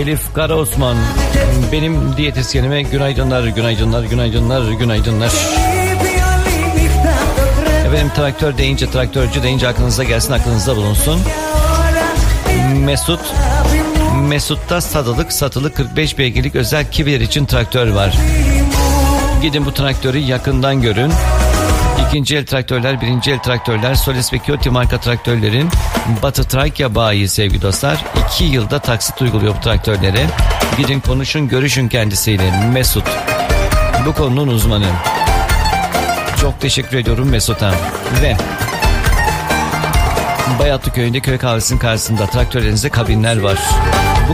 Elif Karaosman, benim diyetisyenime günaydınlar, günaydınlar, günaydınlar, günaydınlar. Efendim, traktör deyince, traktörcü deyince aklınıza gelsin, aklınızda bulunsun. Mesut'ta satılık 45 beygirlik özel kibiler için traktör var. Gidin bu traktörü yakından görün. İkinci el traktörler, birinci el traktörler, Solis ve Kiyoti marka traktörlerin Batı Trakya bayi sevgili dostlar. 2 yılda taksit uyguluyor bu traktörlere. Gidin konuşun, görüşün kendisiyle. Mesut bu konunun uzmanı. Çok teşekkür ediyorum Mesut'a. Ve Bayatlı köyünde köy kahvesinin karşısında traktörlerinizde kabinler var. Bu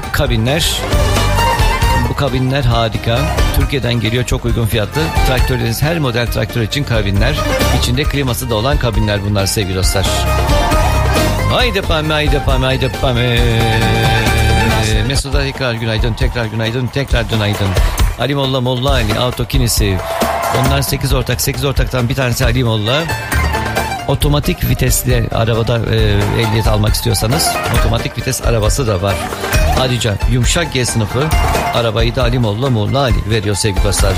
kabinler harika. Türkiye'den geliyor, çok uygun fiyatlı. Traktörleriniz, her model traktör için kabinler. İçinde kliması da olan kabinler bunlar sevgili dostlar. Haydi pame, haydi pame, haydi pame. Mesut'a tekrar günaydın, tekrar günaydın, tekrar günaydın. Ali Molla Ali, Autokinisi. Onlar 8 ortak. 8 ortaktan bir tanesi Ali Molla. Otomatik vitesli arabada ehliyet almak istiyorsanız otomatik vites arabası da var. Ayrıca yumuşak G sınıfı arabayı da Ali Molla Ali veriyor sevgili dostlar.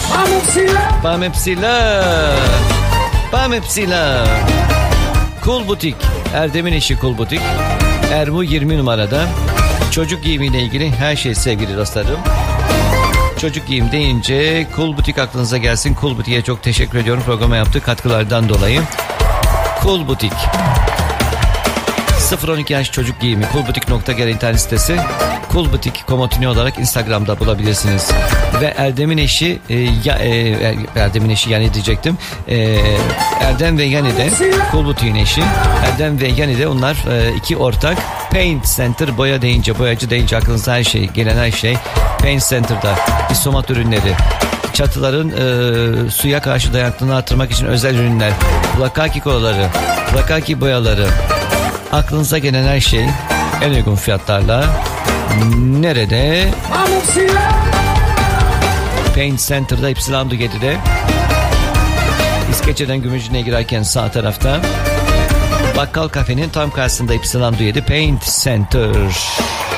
Pamepsila. Cool Butik. Erdem'in eşi Cool Butik. Ermu 20 numarada. Çocuk giyimiyle ilgili her şey sevgili dostlarım. Çocuk giyim deyince Cool Butik aklınıza gelsin. Cool Butik'e çok teşekkür ediyorum programa yaptığı katkılardan dolayı. Cool Butik. 0-12 yaş çocuk giyimi. Coolbutik.gr internet sitesi. Cool Butik Komotini olarak Instagram'da bulabilirsiniz. Ve Erdem'in eşi Erdem'in eşi yani diyecektim. Erdem ve Yani de Cool Butik'in eşi. Erdem ve Yani de onlar iki ortak. Paint Center, boyacı deyince aklınıza her şey, gelen her şey Paint Center'da. İsomat ürünleri. Çatıların suya karşı dayanıklılığını artırmak için özel ürünler. Plakaki kolaları, plakaki boyaları. Aklınıza gelen her şey en uygun fiyatlarla. Nerede? Paint Center'da, Ypsilanti 7'de. İskeçe'den Gümüşhane'ye girerken sağ tarafta. Bakkal kafenin tam karşısında Ypsilanti 7 Paint Center.